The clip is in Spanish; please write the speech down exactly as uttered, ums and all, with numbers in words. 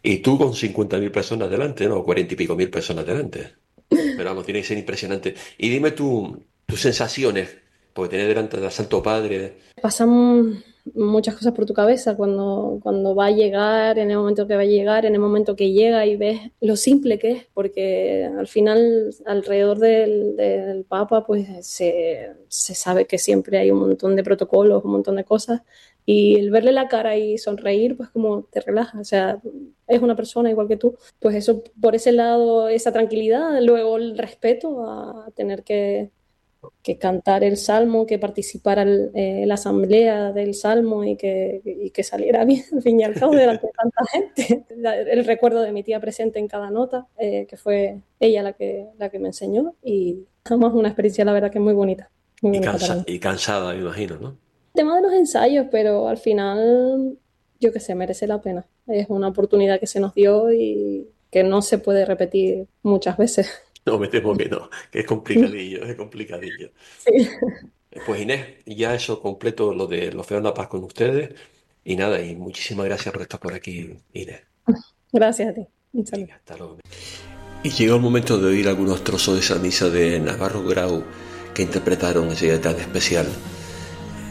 Y tú con cincuenta mil personas delante, ¿no? Cuarenta y pico mil personas delante. Pero vamos, tiene que ser impresionante. Y dime tú, tus sensaciones, porque tener delante del Santo Padre. Pasan muchas cosas por tu cabeza cuando, cuando va a llegar, en el momento que va a llegar, en el momento que llega y ves lo simple que es, porque al final alrededor del, del Papa pues se, se sabe que siempre hay un montón de protocolos, un montón de cosas, y el verle la cara y sonreír pues como te relaja, o sea, es una persona igual que tú, pues eso por ese lado, esa tranquilidad, luego el respeto a tener que que cantar el salmo, que participara en eh, la asamblea del salmo y que, y que saliera bien, al fin y al cabo, delante de tanta gente. El recuerdo de mi tía presente en cada nota, eh, que fue ella la que, la que me enseñó y jamás una experiencia, la verdad, que es muy bonita, muy Y, bonita para cansa mí. y cansada, me imagino, ¿no? El tema de los ensayos, pero al final, yo qué sé, merece la pena. Es una oportunidad que se nos dio y que no se puede repetir muchas veces. No, me temo que no, que es complicadillo, es complicadillo. Sí. Eh, Pues Inés, ya eso completo lo de los Feos La Paz con ustedes. Y nada, y muchísimas gracias por estar por aquí, Inés. Gracias a ti. Un saludo. Venga, hasta luego. Y llegó el momento de oír algunos trozos de esa misa de Navarro Grau que interpretaron ese día tan especial.